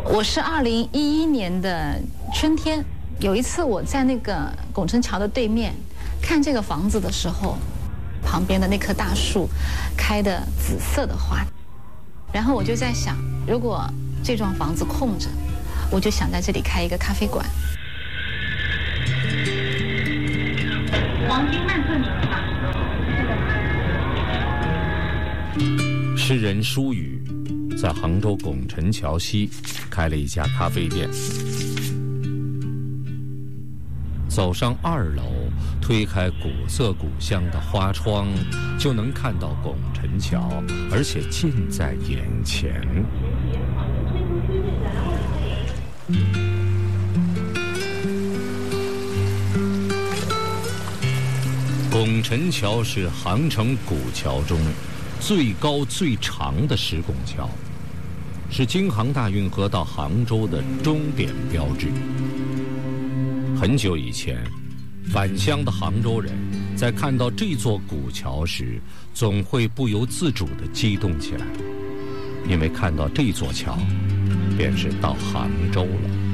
我是2011年的春天，有一次我在那个拱辰桥的对面看这个房子的时候，旁边的那棵大树开的紫色的花，然后我就在想，如果这幢房子空着，我就想在这里开一个咖啡馆。 黄金曼特宁吗？ 诗人舒宇在杭州拱辰桥西开了一家咖啡店。走上2楼，推开古色古香的花窗，就能看到拱辰桥，而且近在眼前。拱辰桥是杭城古桥中最高最长的石拱桥，是京杭大运河到杭州的终点标志。很久以前，返乡的杭州人在看到这座古桥时，总会不由自主地激动起来，因为看到这座桥，便是到杭州了。